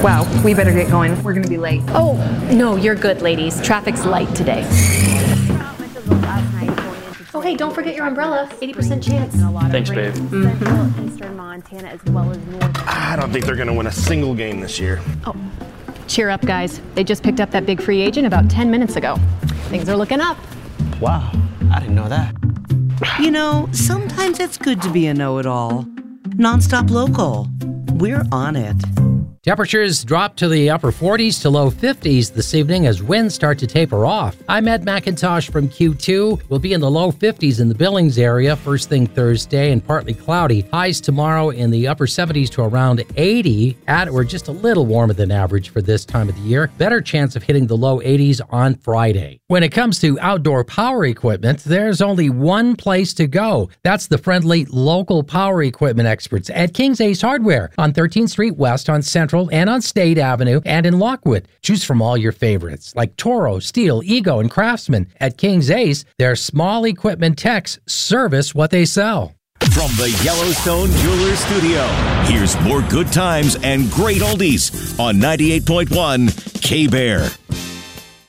Wow, we better get going. We're gonna be late. Oh, no, you're good, ladies. Traffic's light today. Oh, hey, don't forget your umbrella. 80% chance. Thanks, babe. Eastern Montana as well as north. I don't think they're going to win a single game this year. Oh, cheer up, guys. They just picked up that big free agent about 10 minutes ago. Things are looking up. Wow, I didn't know that. You know, sometimes it's good to be a know-it-all. Nonstop Local. We're on it. Temperatures drop to the upper 40s to low 50s this evening as winds start to taper off. I'm Ed McIntosh from Q2. We'll be in the low 50s in the Billings area first thing Thursday and partly cloudy. Highs tomorrow in the upper 70s to around 80. We're just a little warmer than average for this time of the year. Better chance of hitting the low 80s on Friday. When it comes to outdoor power equipment, there's only one place to go. That's the friendly local power equipment experts at King's Ace Hardware on 13th Street West on Central and on State Avenue and in Lockwood. Choose from all your favorites like Toro, Steel, Ego, and Craftsman. At King's Ace, their small equipment techs service what they sell. From the Yellowstone Jewelers Studio, here's more good times and great oldies on 98.1 K-Bear.